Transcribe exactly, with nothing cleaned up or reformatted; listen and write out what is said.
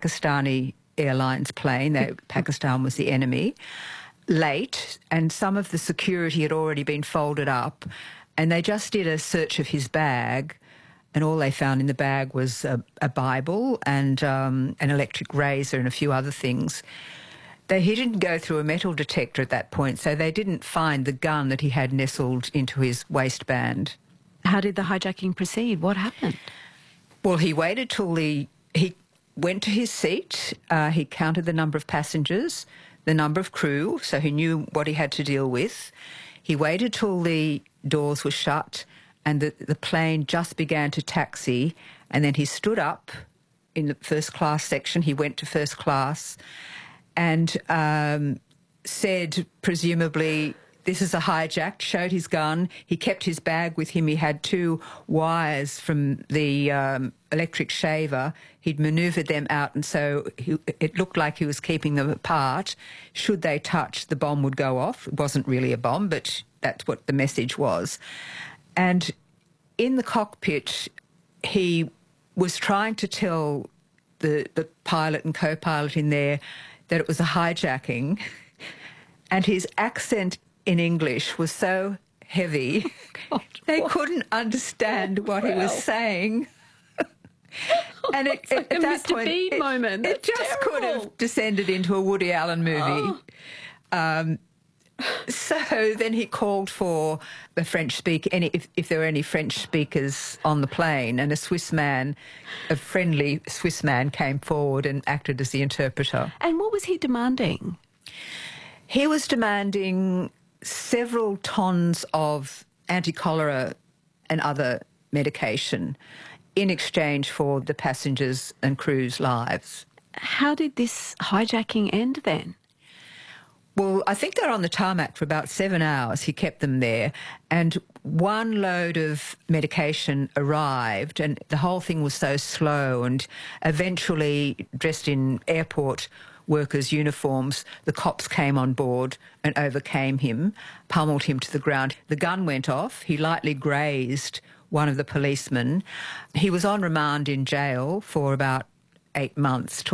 Pakistani Airlines plane. They, Pakistan was the enemy. Late, and some of the security had already been folded up, and they just did a search of his bag, and all they found in the bag was a, a Bible and um, an electric razor and a few other things. They, he didn't go through a metal detector at that point, so they didn't find the gun that he had nestled into his waistband. How did the hijacking proceed? What happened? Well, he waited till the... He went to his seat, uh, he counted the number of passengers, the number of crew, so he knew what he had to deal with. He waited till the doors were shut and the, the plane just began to taxi, and then he stood up in the first class section. He went to first class and um, said, presumably, this is a hijack, showed his gun. He kept his bag with him. He had two wires from the um, electric shaver. He'd manoeuvred them out, and so he, it looked like he was keeping them apart. Should they touch, the bomb would go off. It wasn't really a bomb, but that's what the message was. And in the cockpit, he was trying to tell the, the pilot and co-pilot in there that it was a hijacking, and his accent in English was so heavy, God, they what? couldn't understand what wow. he was saying. And it, like at a that Mister point, Bean it, moment. it just terrible. could have descended into a Woody Allen movie. Oh. Um, so then he called for a French speaker, any, if, if there were any French speakers on the plane, and a Swiss man, a friendly Swiss man, came forward and acted as the interpreter. And what was he demanding? He was demanding several tons of anti-cholera and other medication in exchange for the passengers' and crew's lives. How did this hijacking end then? Well, I think they were on the tarmac for about seven hours. He kept them there, and one load of medication arrived, and the whole thing was so slow, and eventually, dressed in airport workers' uniforms, the cops came on board and overcame him, pummeled him to the ground. The gun went off. He lightly grazed one of the policemen. He was on remand in jail for about eight months,